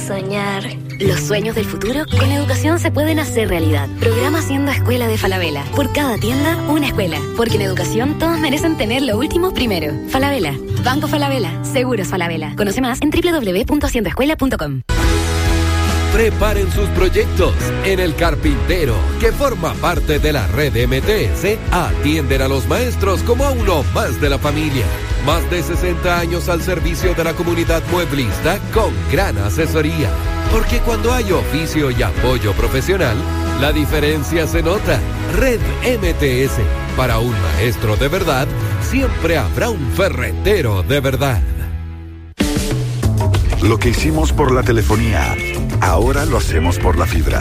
soñar. Los sueños del futuro con educación se pueden hacer realidad. Programa Siendo Escuela de Falabella. Por cada tienda, una escuela. Porque en educación todos merecen tener lo último primero. Falabella. Banco Falabella. Seguros Falabella. Conoce más en www.siendoescuela.com. Preparen sus proyectos. En El Carpintero, que forma parte de la red MTS, atienden a los maestros como a uno más de la familia. Más de 60 años al servicio de la comunidad mueblista con gran asesoría. Porque cuando hay oficio y apoyo profesional, la diferencia se nota. Red MTS. Para un maestro de verdad, siempre habrá un ferretero de verdad. Lo que hicimos por la telefonía, ahora lo hacemos por la fibra.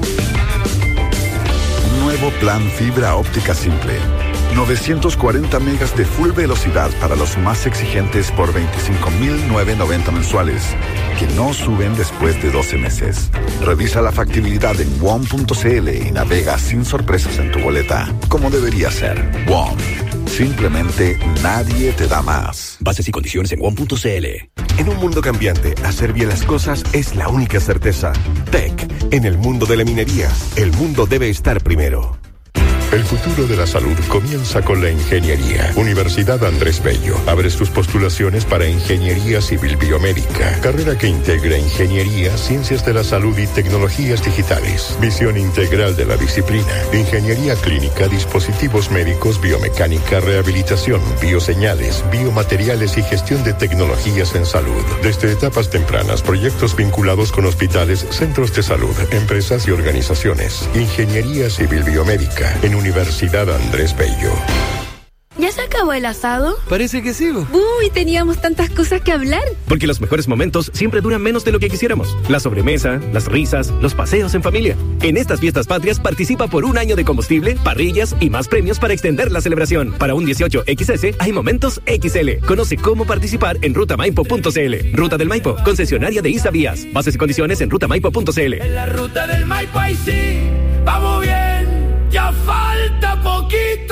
Nuevo plan fibra óptica simple. 940 megas de full velocidad para los más exigentes por 25.990 mensuales, que no suben después de 12 meses. Revisa la factibilidad en WOM.cl y navega sin sorpresas en tu boleta, como debería ser. WOM. Simplemente nadie te da más. Bases y condiciones en WOM.cl. En un mundo cambiante, hacer bien las cosas es la única certeza. TEC. En el mundo de la minería, el mundo debe estar primero. El futuro de la salud comienza con la ingeniería. Universidad Andrés Bello abre sus postulaciones para Ingeniería Civil Biomédica, carrera que integra ingeniería, ciencias de la salud y tecnologías digitales. Visión integral de la disciplina. Ingeniería clínica, dispositivos médicos, biomecánica, rehabilitación, bioseñales, biomateriales y gestión de tecnologías en salud. Desde etapas tempranas, proyectos vinculados con hospitales, centros de salud, empresas y organizaciones. Ingeniería Civil Biomédica en Universidad Andrés Bello. ¿Ya se acabó el asado? Parece que sí. Uy, teníamos tantas cosas que hablar. Porque los mejores momentos siempre duran menos de lo que quisiéramos. La sobremesa, las risas, los paseos en familia. En estas fiestas patrias participa por un año de combustible, parrillas y más premios para extender la celebración. Para un 18XS hay momentos XL. Conoce cómo participar en rutamaipo.cl. Ruta del Maipo, concesionaria de ISA Vías. Bases y condiciones en rutamaipo.cl. En la ruta del Maipo ahí sí, vamos bien, ya falta poquito.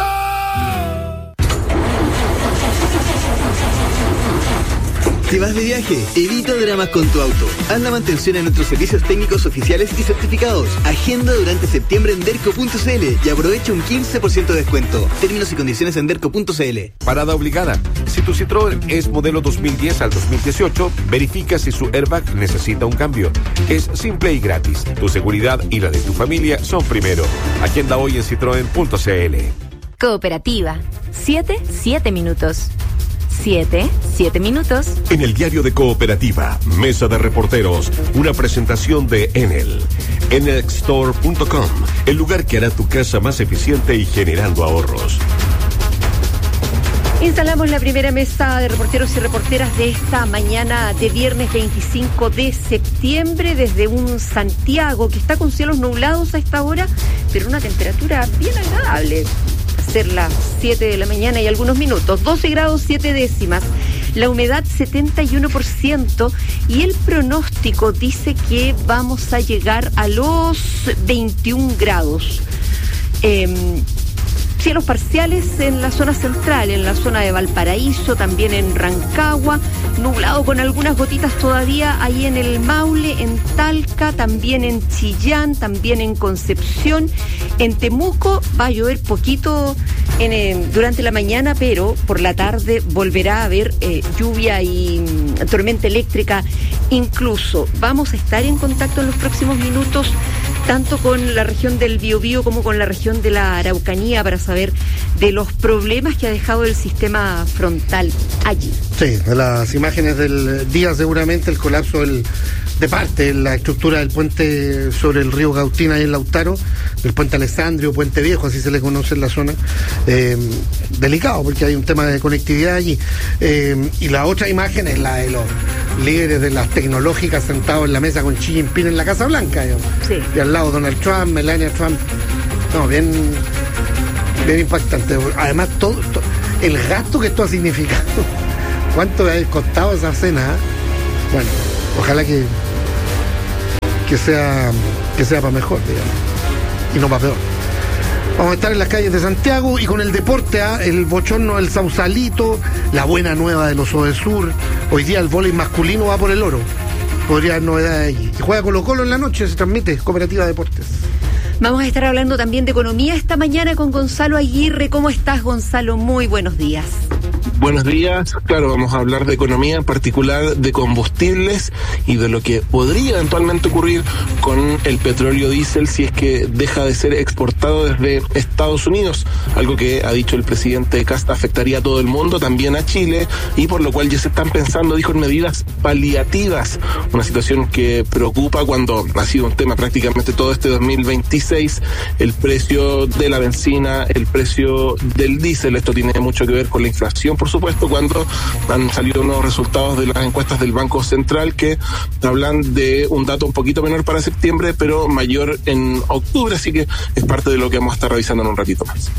¿Te vas de viaje? Evita dramas con tu auto. Haz la mantención en nuestros servicios técnicos oficiales y certificados. Agenda durante septiembre en derco.cl y aprovecha un 15% de descuento. Términos y condiciones en derco.cl. Parada obligada. Si tu Citroën es modelo 2010 al 2018, verifica si su airbag necesita un cambio. Es simple y gratis. Tu seguridad y la de tu familia son primero. Agenda hoy en citroen.cl. Cooperativa. 7 minutos. 7 minutos. En el diario de Cooperativa, Mesa de Reporteros, una presentación de Enel. Enelstore.com, el lugar que hará tu casa más eficiente y generando ahorros. Instalamos la primera mesa de reporteros y reporteras de esta mañana de viernes 25 de septiembre desde un Santiago que está con cielos nublados a esta hora, pero una temperatura bien agradable. Ser las 7 de la mañana y algunos minutos, 12 grados 7 décimas, la humedad 71% y el pronóstico dice que vamos a llegar a los 21 grados. Cielos parciales en la zona central, en la zona de Valparaíso, también en Rancagua, nublado con algunas gotitas todavía ahí en el Maule, en Talca, también en Chillán, también en Concepción, en Temuco va a llover poquito durante la mañana, pero por la tarde volverá a haber lluvia y tormenta eléctrica incluso. Vamos a estar en contacto en los próximos minutos tanto con la región del Biobío como con la región de la Araucanía para saber de los problemas que ha dejado el sistema frontal allí. Sí, de las imágenes del día seguramente el colapso de parte de la estructura del puente sobre el río Gautina ahí en Lautaro, del puente Alessandrio, puente viejo, así se le conoce en la zona, delicado porque hay un tema de conectividad allí. Y la otra imagen es la de los líderes de las tecnológicas sentados en la mesa con Xi Jinping en la Casa Blanca, digamos. Sí. Y al lado Donald Trump, Melania Trump. No, bien impactante. Además, todo el gasto que esto ha significado. ¿Cuánto ha costado esa cena? Bueno, ojalá que sea para mejor, digamos, y no para peor. Vamos a estar en las calles de Santiago y con el deporte, el bochorno del Sausalito, la buena nueva de los Odesur. Hoy día el vóley masculino va por el oro. podría haber novedades allí. Y juega Colo-Colo en la noche, se transmite Cooperativa Deportes. Vamos a estar hablando también de economía esta mañana con Gonzalo Aguirre. ¿Cómo estás, Gonzalo? Muy buenos días. Buenos días. Claro, vamos a hablar de economía, en particular de combustibles y de lo que podría eventualmente ocurrir con el petróleo diésel si es que deja de ser exportado desde Estados Unidos, algo que ha dicho el presidente Kast afectaría a todo el mundo, también a Chile, y por lo cual ya se están pensando, dijo, en medidas paliativas, una situación que preocupa cuando ha sido un tema prácticamente todo este 2026, el precio de la benzina, el precio del diésel. Esto tiene mucho que ver con la inflación, por supuesto, cuando han salido nuevos resultados de las encuestas del Banco Central que hablan de un dato un poquito menor para septiembre, pero mayor en octubre, así que es parte de lo que vamos a estar revisando en un ratito más.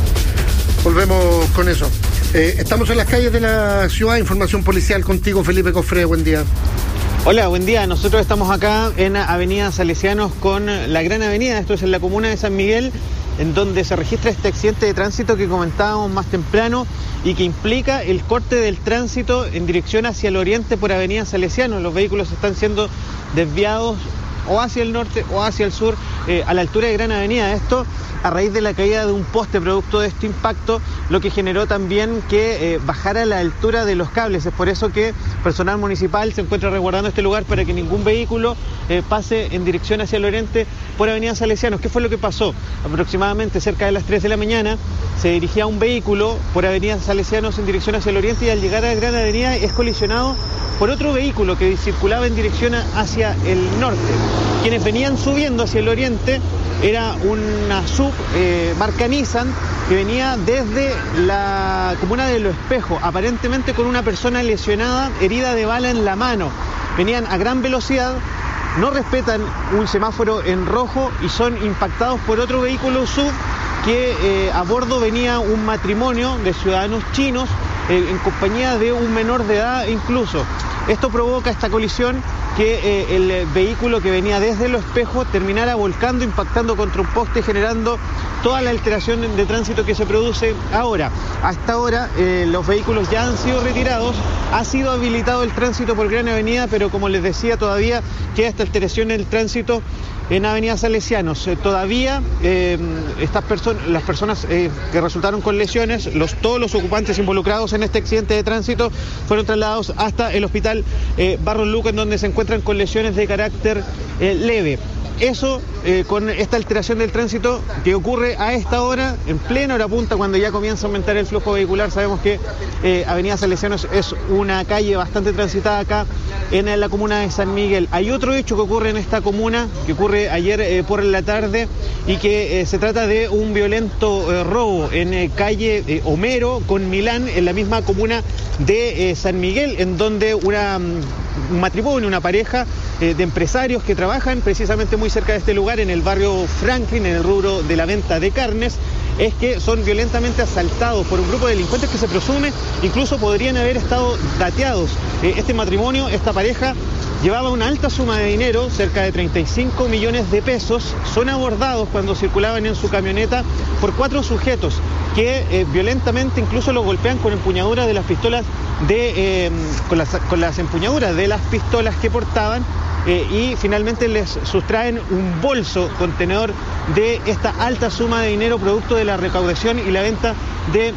Volvemos con eso. Estamos en las calles de la ciudad, información policial contigo, Felipe Cofré, buen día. Hola, buen día. Nosotros estamos acá en Avenida Salesianos con la Gran Avenida, esto es en la comuna de San Miguel, en donde se registra este accidente de tránsito que comentábamos más temprano y que implica el corte del tránsito en dirección hacia el oriente por Avenida Salesianos. Los vehículos están siendo desviados o hacia el norte o hacia el sur, a la altura de Gran Avenida. Esto a raíz de la caída de un poste producto de este impacto, lo que generó también que bajara la altura de los cables. Es por eso que personal municipal se encuentra resguardando este lugar para que ningún vehículo pase en dirección hacia el oriente por Avenida Salesianos. ¿Qué fue lo que pasó? Aproximadamente cerca de las 3 de la mañana se dirigía un vehículo por Avenida Salesianos en dirección hacia el oriente y al llegar a Gran Avenida es colisionado por otro vehículo que circulaba en dirección hacia el norte. Quienes venían subiendo hacia el oriente era una sub marca Nissan que venía desde la comuna de Los Espejos, aparentemente con una persona lesionada, herida de bala en la mano. Venían a gran velocidad, no respetan un semáforo en rojo y son impactados por otro vehículo sub que a bordo venía un matrimonio de ciudadanos chinos en compañía de un menor de edad incluso. Esto provoca esta colisión que el vehículo que venía desde Los Espejos terminara volcando, impactando contra un poste, generando toda la alteración de tránsito que se produce ahora. Hasta ahora los vehículos ya han sido retirados, ha sido habilitado el tránsito por Gran Avenida, pero como les decía, todavía queda esta alteración en el tránsito en Avenida Salesianos. Todavía las personas que resultaron con lesiones, todos los ocupantes involucrados en este accidente de tránsito fueron trasladados hasta el hospital Barros Luco, en donde se encuentran con lesiones de carácter leve. Eso con esta alteración del tránsito que ocurre a esta hora, en plena hora punta, cuando ya comienza a aumentar el flujo vehicular. Sabemos que Avenida Salesianos es una calle bastante transitada acá en la comuna de San Miguel. Hay otro hecho que ocurre en esta comuna, que ocurre ayer por la tarde, y que se trata de un violento robo en calle Homero con Milán, en la misma comuna de San Miguel, en donde un matrimonio, una pareja de empresarios que trabajan precisamente muy cerca de este lugar, en el barrio Franklin, en el rubro de la venta de carnes, es que son violentamente asaltados por un grupo de delincuentes que se presume incluso podrían haber estado dateados. Este matrimonio, esta pareja, llevaba una alta suma de dinero, cerca de 35 millones de pesos. Son abordados cuando circulaban en su camioneta por 4 sujetos que violentamente incluso los golpean con empuñaduras de las pistolas con las empuñaduras de las pistolas que portaban. Y finalmente les sustraen un bolso contenedor de esta alta suma de dinero producto de la recaudación y la venta de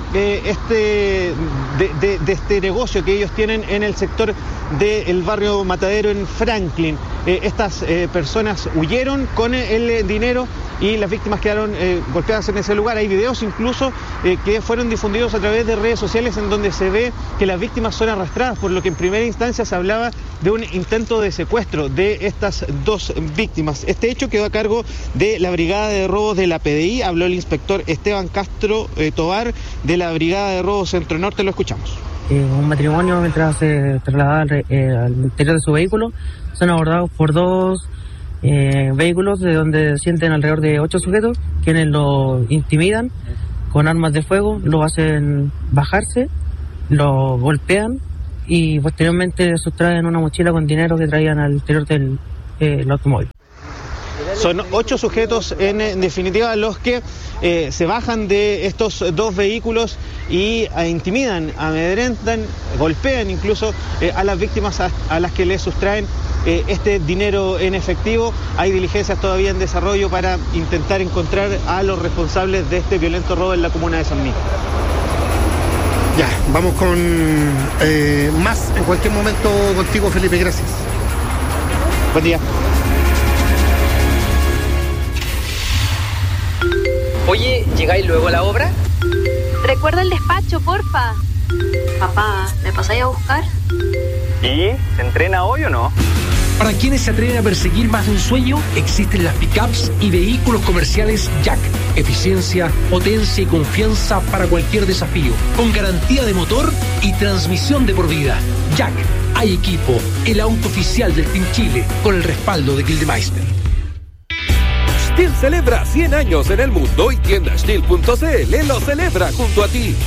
este negocio que ellos tienen en el sector del barrio Matadero en Franklin. Estas personas huyeron con el dinero y las víctimas quedaron golpeadas en ese lugar. Hay videos incluso que fueron difundidos a través de redes sociales en donde se ve que las víctimas son arrastradas, por lo que en primera instancia se hablaba de un intento de secuestro de estas 2 víctimas. Este hecho quedó a cargo de la Brigada de Robos de la PDI. Habló el inspector Esteban Castro Tobar de la Brigada de Robos Centro Norte. Lo escuchamos. Un matrimonio, mientras se trasladaba al interior de su vehículo, son abordados por 2 vehículos de donde sienten alrededor de 8 sujetos, quienes lo intimidan con armas de fuego, lo hacen bajarse, lo golpean y posteriormente sustraen una mochila con dinero que traían al interior del automóvil. Son 8 sujetos en definitiva los que se bajan de estos 2 vehículos y intimidan, amedrentan, golpean incluso a las víctimas a las que les sustraen este dinero en efectivo. Hay diligencias todavía en desarrollo para intentar encontrar a los responsables de este violento robo en la comuna de San Miguel. Ya, vamos con más en cualquier momento contigo, Felipe, gracias. Buen día. Oye, ¿llegáis luego a la obra? Recuerda el despacho, porfa. Papá, ¿me pasáis a buscar? ¿Y se entrena hoy o no? Para quienes se atreven a perseguir más de un sueño, existen las pickups y vehículos comerciales Jack. Eficiencia, potencia y confianza para cualquier desafío. Con garantía de motor y transmisión de por vida. Jack, hay equipo, el auto oficial del Team Chile, con el respaldo de Gildemeister. STIHL celebra 100 años en el mundo y tienda STIHL.cl lo celebra junto a ti.